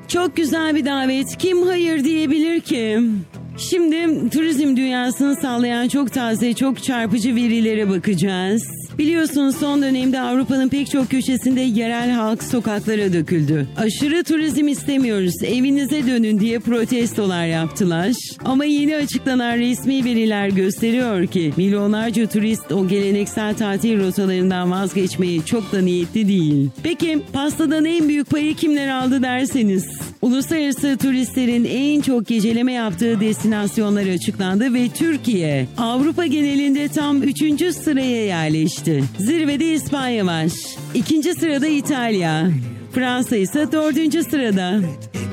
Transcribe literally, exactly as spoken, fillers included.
Çok güzel bir davet. Kim hayır diyebilir ki? Şimdi turizm dünyasını sallayan çok taze, çok çarpıcı verilere bakacağız. Biliyorsunuz son dönemde Avrupa'nın pek çok köşesinde yerel halk sokaklara döküldü. Aşırı turizm istemiyoruz, evinize dönün diye protestolar yaptılar. Ama yeni açıklanan resmi veriler gösteriyor ki milyonlarca turist o geleneksel tatil rotalarından vazgeçmeye çok da niyetli değil. Peki pastadan en büyük payı kimler aldı derseniz? Uluslararası turistlerin en çok geceleme yaptığı destinasyonlar açıklandı ve Türkiye Avrupa genelinde tam üçüncü sıraya yerleşti. Zirvede İspanya var. İkinci sırada İtalya. Fransa ise dördüncü sırada.